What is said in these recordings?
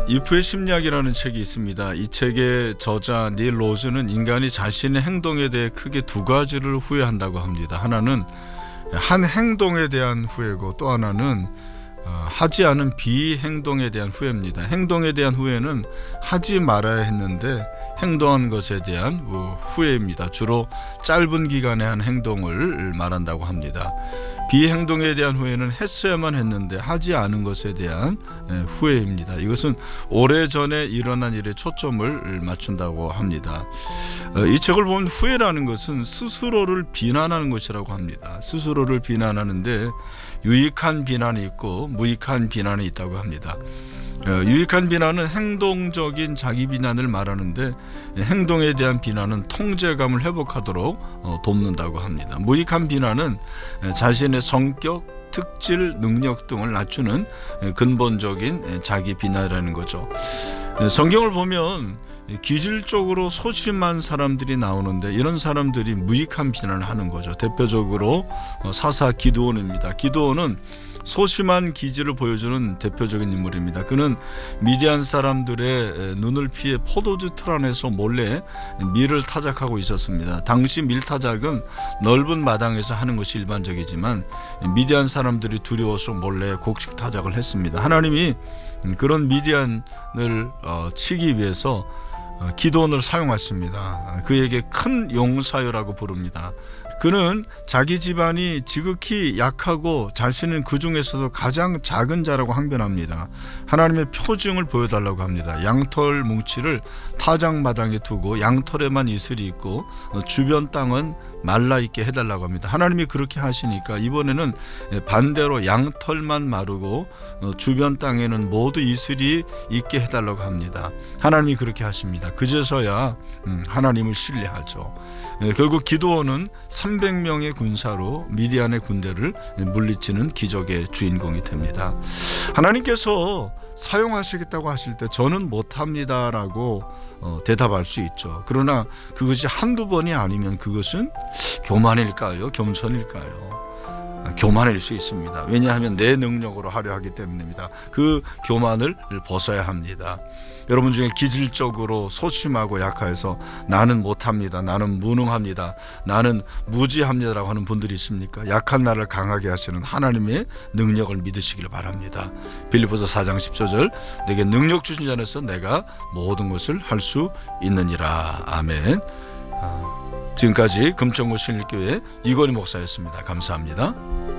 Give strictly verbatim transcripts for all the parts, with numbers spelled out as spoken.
이프의 심리학이라는 책이 있습니다. 이 책의 저자 닐 로즈는 인간이 자신의 행동에 대해 크게 두 가지를 후회한다고 합니다. 하나는 한 행동에 대한 후회고 또 하나는 어, 하지 않은 비행동에 대한 후회입니다. 행동에 대한 후회는 하지 말아야 했는데 행동한 것에 대한 후회입니다. 주로 짧은 기간에 한 행동을 말한다고 합니다. 비행동에 대한 후회는 했어야만 했는데 하지 않은 것에 대한 후회입니다. 이것은 오래전에 일어난 일에 초점을 맞춘다고 합니다. 이 책을 보면 후회라는 것은 스스로를 비난하는 것이라고 합니다. 스스로를 비난하는데 유익한 비난이 있고 무익한 비난이 있다고 합니다. 유익한 비난은 행동적인 자기 비난을 말하는데 행동에 대한 비난은 통제감을 회복하도록 돕는다고 합니다. 무익한 비난은 자신의 성격, 특질, 능력 등을 낮추는 근본적인 자기 비난이라는 거죠. 성경을 보면 기질적으로 소심한 사람들이 나오는데 이런 사람들이 무익한 비난을 하는 거죠. 대표적으로 사사 기드온입니다. 기드온은 소심한 기질을 보여주는 대표적인 인물입니다. 그는 미디안 사람들의 눈을 피해 포도주 틀 안에서 몰래 밀을 타작하고 있었습니다. 당시 밀 타작은 넓은 마당에서 하는 것이 일반적이지만 미디안 사람들이 두려워서 몰래 곡식 타작을 했습니다. 하나님이 그런 미디안을 치기 위해서 기드온을 사용했습니다. 그에게 큰 용사여라고 부릅니다. 그는 자기 집안이 지극히 약하고 자신은 그 중에서도 가장 작은 자라고 항변합니다. 하나님의 표징을 보여달라고 합니다. 양털 뭉치를 타작마당에 두고 양털에만 이슬이 있고 주변 땅은 말라있게 해달라고 합니다. 하나님이 그렇게 하시니까 이번에는 반대로 양털만 마르고 주변 땅에는 모두 이슬이 있게 해달라고 합니다. 하나님이 그렇게 하십니다. 그제서야 하나님을 신뢰하죠. 결국 기드온은 삼백 명의 군사로 미디안의 군대를 물리치는 기적의 주인공이 됩니다. 하나님께서 사용하시겠다고 하실 때 저는 못합니다라고 어, 대답할 수 있죠. 그러나 그것이 한두 번이 아니면 그것은 교만일까요? 겸손일까요? 교만일 수 있습니다. 왜냐하면 내 능력으로 하려 하기 때문입니다. 그 교만을 벗어야 합니다. 여러분 중에 기질적으로 소심하고 약해서 나는 못합니다, 나는 무능합니다, 나는 무지합니다라고 하는 분들이 있습니까? 약한 나를 강하게 하시는 하나님의 능력을 믿으시길 바랍니다. 빌립보서 사 장 십사 절 내게 능력 주신 자 안에서 내가 모든 것을 할 수 있느니라. 아멘. 아, 지금까지 금천구 신일교회 이건희 목사였습니다. 감사합니다.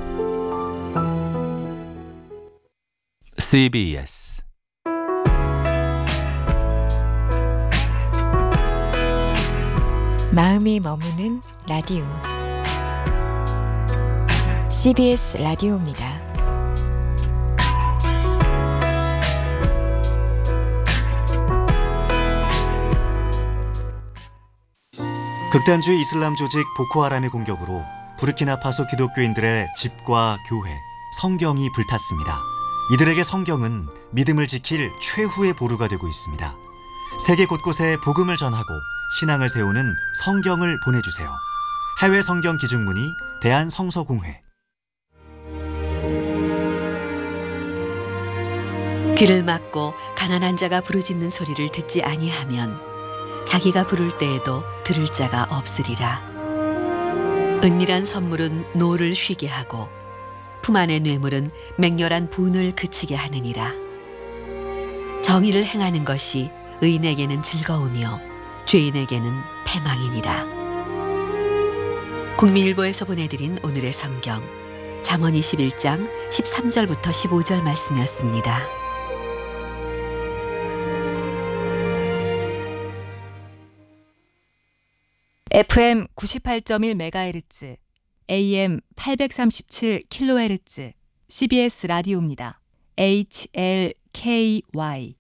씨비에스 마음이 머무는 라디오 씨비에스 라디오입니다. 극단주의 이슬람 조직 보코하람의 공격으로 부르키나파소 기독교인들의 집과 교회, 성경이 불탔습니다. 이들에게 성경은 믿음을 지킬 최후의 보루가 되고 있습니다. 세계 곳곳에 복음을 전하고 신앙을 세우는 성경을 보내주세요. 해외 성경 기준문의 대한성서공회. 귀를 막고 가난한 자가 부르짖는 소리를 듣지 아니하면 자기가 부를 때에도 들을 자가 없으리라. 은밀한 선물은 노를 쉬게 하고 품 안의 뇌물은 맹렬한 분을 그치게 하느니라. 정의를 행하는 것이 의인에게는 즐거우며 죄인에게는 패망이니라. 국민일보에서 보내드린 오늘의 성경 잠언 이십일 장 십삼 절부터 십오 절 말씀이었습니다. 에프엠 구십팔 점 일 메가헤르츠, 에이엠 팔백삼십칠 킬로헤르츠 씨비에스 라디오입니다. 에이치엘케이와이